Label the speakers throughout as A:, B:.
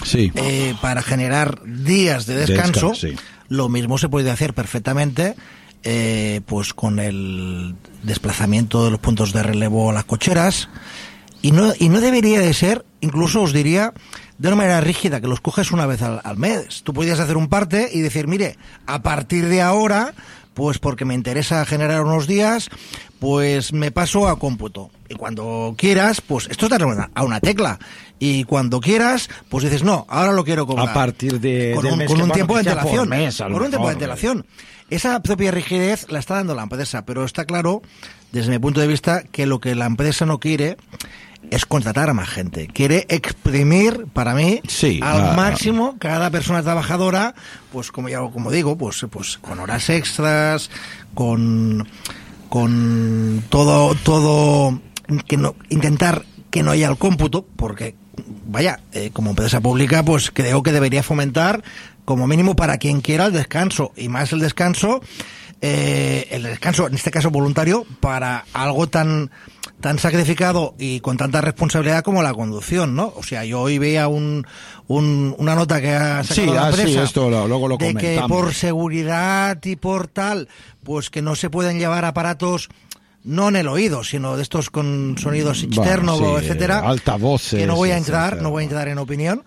A: sí,
B: para generar días de descanso,
A: sí.
B: Lo mismo se puede hacer perfectamente pues con el desplazamiento de los puntos de relevo a las cocheras, y no debería de ser, incluso os diría, de una manera rígida, que los coges una vez al mes. Tú podrías hacer un parte y decir, mire, a partir de ahora, pues porque me interesa generar unos días, pues me paso a cómputo. Y cuando quieras, pues esto es darle a una tecla. Y cuando quieras, pues dices, no, ahora lo quiero cobrar.
A: A partir de
B: con un tiempo de antelación.
A: Con
B: un tiempo de antelación. Esa propia rigidez la está dando la empresa, pero está claro, desde mi punto de vista, que lo que la empresa no quiere es contratar a más gente. Quiere exprimir, para mí, al máximo cada persona trabajadora, pues como digo, pues con horas extras, con todo intentar que no haya el cómputo, porque vaya, como empresa pública, pues creo que debería fomentar, como mínimo para quien quiera, el descanso, y más el descanso, en este caso voluntario, para algo tan sacrificado y con tanta responsabilidad como la conducción, ¿no? O sea, yo hoy veía una nota que ha sacado la empresa,
A: esto luego lo
B: de
A: comentamos,
B: que por seguridad y por tal, pues que no se pueden llevar aparatos no en el oído, sino de estos con sonidos externos, etcétera,
A: altavoces,
B: que no voy a entrar en opinión.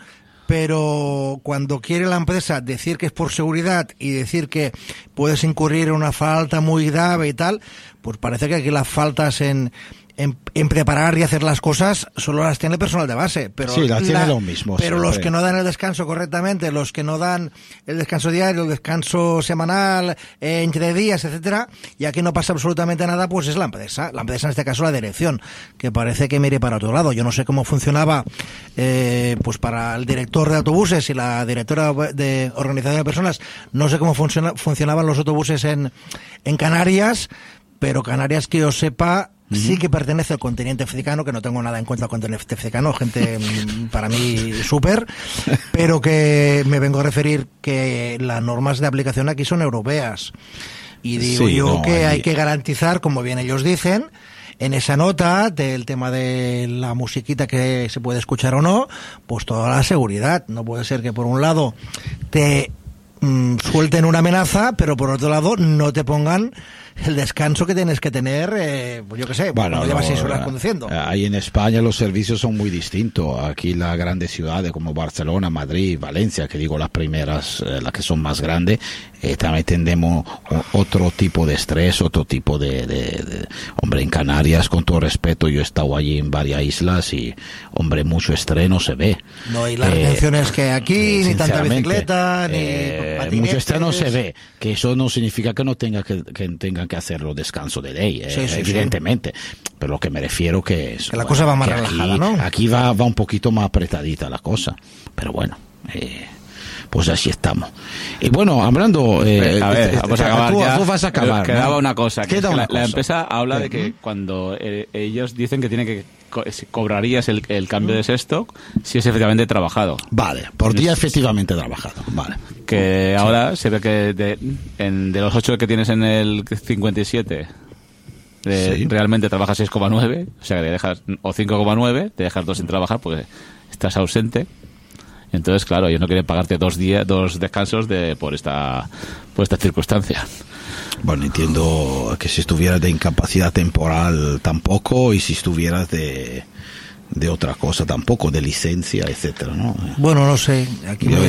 B: Pero cuando quiere la empresa decir que es por seguridad y decir que puedes incurrir en una falta muy grave y tal, pues parece que aquí las faltas en preparar y hacer las cosas solo las tiene el personal de base, pero
A: sí, las tiene lo mismo.
B: Pero
A: siempre.
B: Los que no dan el descanso correctamente, los que no dan el descanso diario, el descanso semanal, entre días, etcétera, y aquí no pasa absolutamente nada, pues es la empresa en este caso la dirección, que parece que mire para otro lado. Yo no sé cómo funcionaba pues para el director de autobuses y la directora de organización de personas, no sé cómo funcionaban los autobuses en Canarias, pero Canarias, que yo sepa, sí que pertenece al continente africano, que no tengo nada en contra del continente africano, gente para mí súper, pero que me vengo a referir que las normas de aplicación aquí son europeas. Y digo hay que garantizar, como bien ellos dicen, en esa nota del tema de la musiquita que se puede escuchar o no, pues toda la seguridad. No puede ser que por un lado te suelten una amenaza, pero por otro lado no te pongan el descanso que tienes que tener, pues yo qué sé, cuando llevas 6 horas conduciendo.
A: Ahí en España los servicios son muy distintos. Aquí las grandes ciudades como Barcelona, Madrid, Valencia, que digo las primeras, las que son más grandes, también tenemos otro tipo de estrés, otro tipo de... Hombre, en Canarias, con todo respeto, yo he estado allí en varias islas y, hombre, mucho estrés no se ve.
B: No hay las retenciones que aquí, ni tanta bicicleta, ni patinete.
A: Mucho estrés no se ve, que eso no significa que no tengan que hacerlo descanso de ley, evidentemente. Pero lo que me refiero que es...
B: Que la cosa va más relajada, ¿no?
A: Aquí va un poquito más apretadita la cosa. Pero bueno... pues así estamos. Y bueno, hablando...
C: a ver, vamos a acabar ya.
A: Tú vas a acabar,
C: Quedaba
A: ¿no?
C: una cosa. Que la empresa habla
A: ¿Qué?
C: de que cuando ellos dicen que tiene que cobrarías el cambio de sexto si es efectivamente trabajado.
A: Vale, por día efectivamente trabajado. Vale.
C: Que ahora se ve que de los 8 que tienes en el 57... realmente trabajas 6,9, o sea que te dejas, o 5,9, te dejas 2 sin trabajar porque estás ausente. Entonces, claro, ellos no quieren pagarte 2 descansos por esta circunstancia.
A: Bueno, entiendo que si estuvieras de incapacidad temporal tampoco, y si estuvieras de otra cosa tampoco, de licencia, etcétera, ¿no?
B: Bueno, no sé. Aquí
A: yo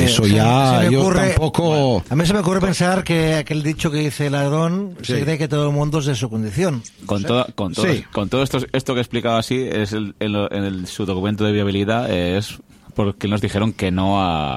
A: tampoco...
B: A mí se me ocurre pensar que aquel dicho que dice Ladrón se cree que todo el mundo es de su condición.
C: Con todo esto que he explicado así, es en su documento de viabilidad, es porque nos dijeron que no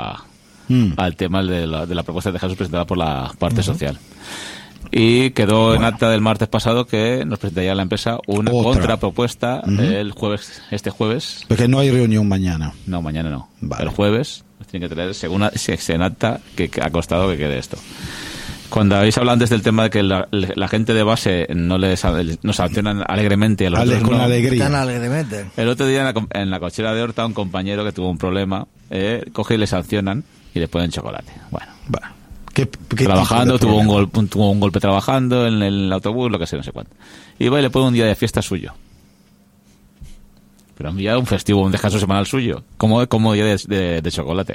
C: al tema de la propuesta de Jesús presentada por la parte social. Y quedó en acta del martes pasado que nos presentaría la empresa una contrapropuesta este jueves.
A: Porque no hay reunión mañana.
C: No, mañana no.
A: Vale.
C: El jueves nos tienen que traer, según en acta, que ha costado que quede esto. Cuando habéis hablado antes del tema de que la gente de base nos sancionan alegremente a los otros,
A: con alegría.
B: Tan alegremente.
C: El otro día en la cochera de Horta, un compañero que tuvo un problema, coge y le sancionan y le ponen chocolate. Bueno.
A: ¿Qué
C: trabajando, tuvo un golpe trabajando en el autobús, lo que sé, no sé cuánto. Y va y le pone un día de fiesta suyo. Pero un día un festivo, un descanso semanal suyo. Como día de chocolate.